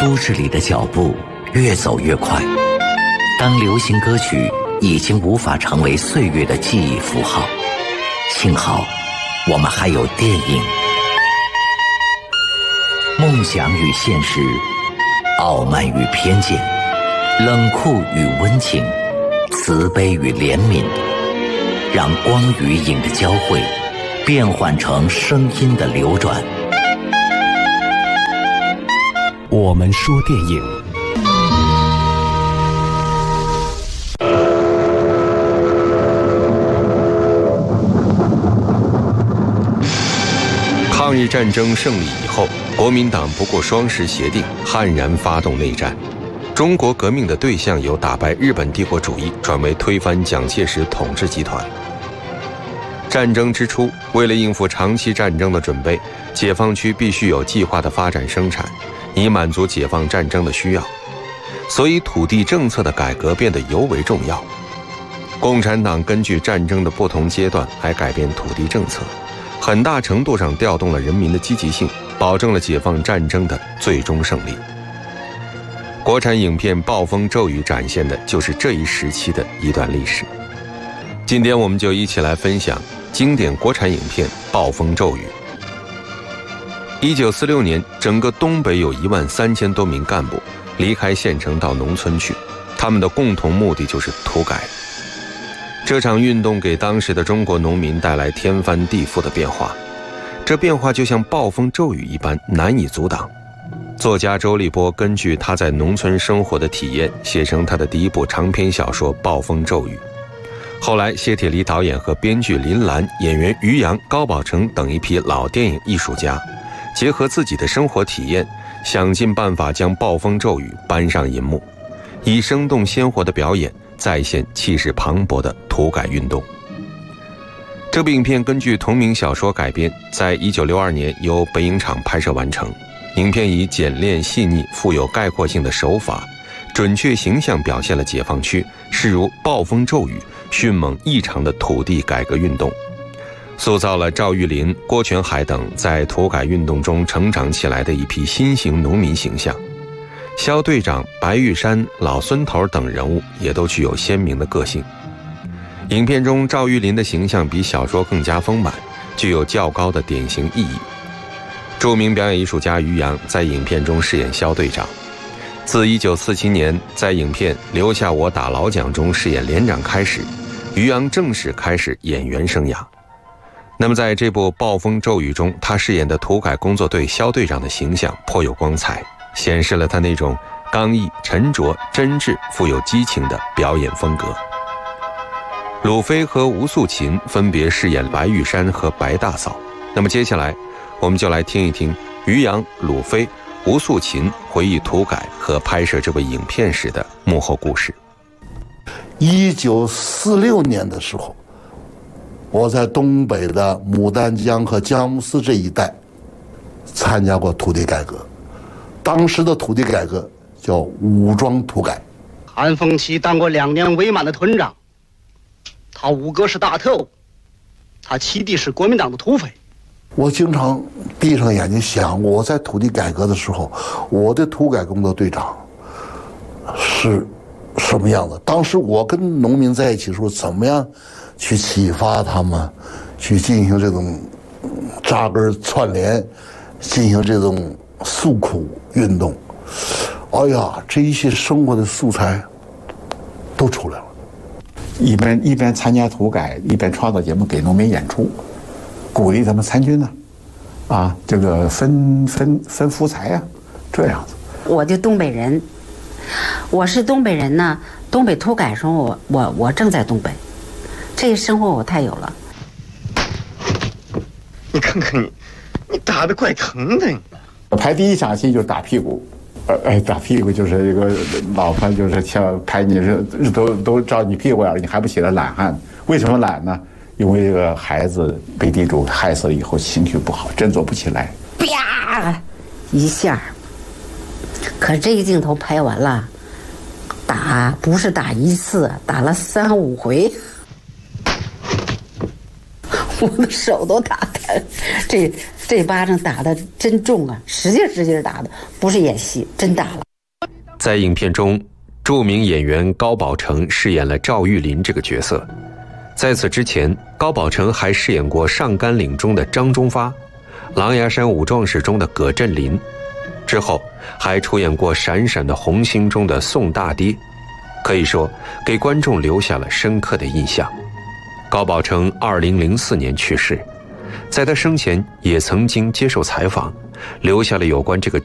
都市里的脚步越走越快，当流行歌曲已经无法成为岁月的记忆符号，幸好我们还有电影。梦想与现实，傲慢与偏见，冷酷与温情，慈悲与怜悯，让光与影的交汇变换成声音的流转。我们说电影。 抗日战争胜利以后，国民党不顾双十协定，悍然发动内战。中国革命的对象由打败日本帝国主义转为推翻蒋介石统治集团。战争之初，为了应付长期战争的准备，解放区必须有计划的发展生产，以满足解放战争的需要，所以土地政策的改革变得尤为重要。共产党根据战争的不同阶段来改变土地政策，很大程度上调动了人民的积极性，保证了解放战争的最终胜利。国产影片《暴风骤雨》展现的就是这一时期的一段历史。今天我们就一起来分享经典国产影片《暴风骤雨》。1946年，整个东北有13000多名干部离开县城到农村去，他们的共同目的就是土改。这场运动给当时的中国农民带来天翻地覆的变化，这变化就像暴风骤雨一般难以阻挡。作家周立波根据他在农村生活的体验，写成他的第一部长篇小说《暴风骤雨》。后来谢铁骊导演和编剧林兰、演员于洋、高宝成等一批老电影艺术家，结合自己的生活体验，想尽办法将暴风骤雨搬上银幕，以生动鲜活的表演再现气势磅礴的土改运动。这部影片根据同名小说改编，在1962年由北影厂拍摄完成。影片以简练细腻、富有概括性的手法，准确形象表现了解放区势如暴风骤雨、迅猛异常的土地改革运动，塑造了赵玉林、郭全海等在土改运动中成长起来的一批新型农民形象。肖队长、白玉山、老孙头等人物也都具有鲜明的个性。影片中赵玉林的形象比小说更加丰满，具有较高的典型意义。著名表演艺术家于洋在影片中饰演肖队长。自1947年在影片《留下我打老蒋》中饰演连长开始，于洋正式开始演员生涯。那么在这部《暴风骤雨》中，他饰演的土改工作队肖队长的形象颇有光彩，显示了他那种刚毅、沉着、真挚、富有激情的表演风格。鲁飞和吴素琴分别饰演白玉山和白大嫂。那么接下来我们就来听一听于洋、鲁飞、吴素琴回忆土改和拍摄这部影片时的幕后故事。 1946年的时候，我在东北的牡丹江和佳木斯这一带参加过土地改革。当时的土地改革叫武装土改。 韩凤岐当过2年伪满的团长，他五哥是大特务，他七弟是国民党的土匪。 我经常闭上眼睛想，我在土地改革的时候，我的土改工作队长是什么样的？当时我跟农民在一起的时候，怎么样去启发他们，去进行这种扎根串联，进行这种诉苦运动。哎呀，这一些生活的素材都出来了。 一边参加土改，一边创造节目给农民演出，鼓励他们参军呢，这个分福财呀，这样子。 我就东北人，我是东北人呢。东北土改时候，我正在东北，这些生活我太有了。 你看看你打得怪疼的。 拍第一场戏就是打屁股，打屁股就是一个老婆就是像拍你都照你屁股眼，你还不起来懒汉？为什么懒呢？因为这个孩子被地主害死了以后，情绪不好，振作不起来， 啪一下。可这个镜头拍完了，打不是打一次，打了3、5回，我的手都打开。 这巴掌打得真重啊，使劲打的，不是演戏，真打了。 在影片中，著名演员高宝成饰演了赵玉林这个角色。在此之前，高宝成还饰演过《上甘岭》中的张忠发，《狼牙山五壮士》中的葛振林，之后还出演过《闪闪的红星》中的宋大爹，可以说给观众留下了深刻的印象。高宝成2004年去世，在他生前也曾经接受采访，留下了有关这个